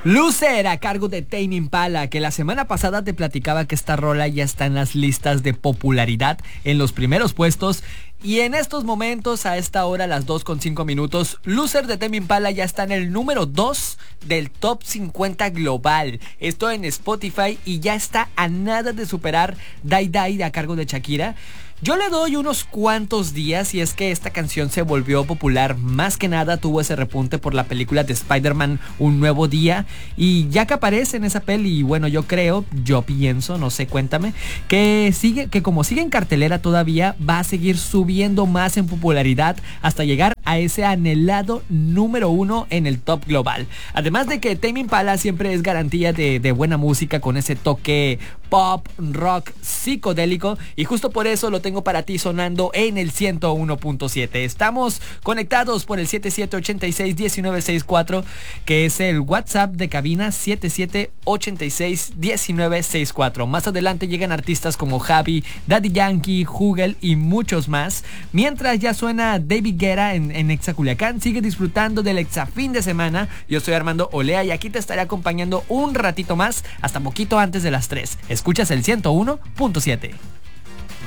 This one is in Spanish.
Loser a cargo de Tame Impala, que la semana pasada te platicaba que esta rola ya está en las listas de popularidad en los primeros puestos. Y en estos momentos, a esta hora, las 2:05, Loser de Tame Impala ya está en el número 2 del Top 50 global. Esto en Spotify, y ya está a nada de superar Die Die a cargo de Shakira. Yo le doy unos cuantos días, y es que esta canción se volvió popular. Más que nada tuvo ese repunte por la película de Spider-Man Un Nuevo Día, y ya que aparece en esa peli, bueno, yo pienso, no sé, cuéntame, que como sigue en cartelera todavía, va a seguir subiendo más en popularidad hasta llegar a ese anhelado número 1 en el top global. Además de que Tame Impala siempre es garantía de buena música, con ese toque pop, rock, psicodélico, y justo por eso lo tengo para ti sonando en el 101.7. Estamos conectados por el 7786-1964, que es el WhatsApp de cabina, 7786-1964. Más adelante llegan artistas como Javi, Daddy Yankee, Jugel y muchos más. Mientras ya suena David Guetta en Exa Culiacán. Sigue disfrutando del Exa fin de semana. Yo soy Armando Olea y aquí te estaré acompañando un ratito más, hasta poquito antes de las 3. Escuchas el 101.7.